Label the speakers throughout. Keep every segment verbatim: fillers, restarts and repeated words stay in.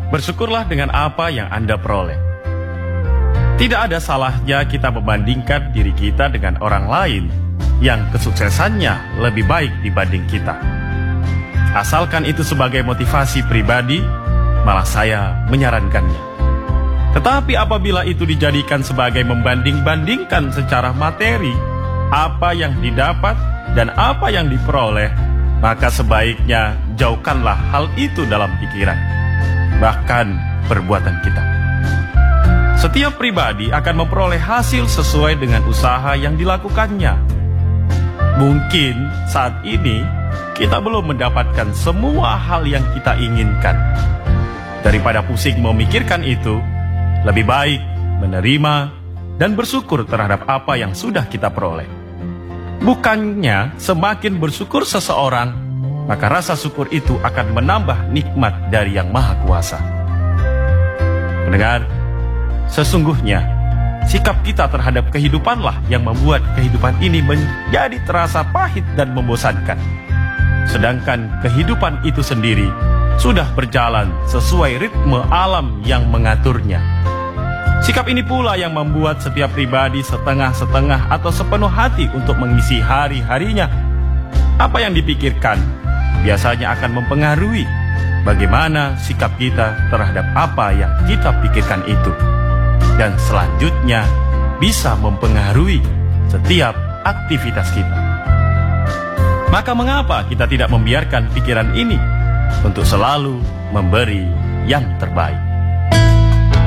Speaker 1: bersyukurlah dengan apa yang Anda peroleh. Tidak ada salahnya kita membandingkan diri kita dengan orang lain yang kesuksesannya lebih baik dibanding kita. Asalkan itu sebagai motivasi pribadi, malah saya menyarankannya. Tetapi apabila itu dijadikan sebagai membanding-bandingkan secara materi, apa yang didapat dan apa yang diperoleh, maka sebaiknya jauhkanlah hal itu dalam pikiran, bahkan perbuatan kita. Setiap pribadi akan memperoleh hasil sesuai dengan usaha yang dilakukannya. Mungkin saat ini kita belum mendapatkan semua hal yang kita inginkan. Daripada pusing memikirkan itu, lebih baik menerima dan bersyukur terhadap apa yang sudah kita peroleh. Bukannya semakin bersyukur seseorang, maka rasa syukur itu akan menambah nikmat dari Yang Maha Kuasa. Pendengar, sesungguhnya sikap kita terhadap kehidupanlah yang membuat kehidupan ini menjadi terasa pahit dan membosankan. Sedangkan kehidupan itu sendiri sudah berjalan sesuai ritme alam yang mengaturnya. Sikap ini pula yang membuat setiap pribadi setengah-setengah atau sepenuh hati untuk mengisi hari-harinya. Apa yang dipikirkan biasanya akan mempengaruhi bagaimana sikap kita terhadap apa yang kita pikirkan itu. Dan selanjutnya bisa mempengaruhi setiap aktivitas kita. Maka mengapa kita tidak membiarkan pikiran ini untuk selalu memberi yang terbaik?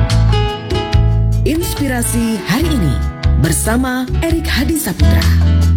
Speaker 2: Inspirasi hari ini bersama Erik Hadi Saputra.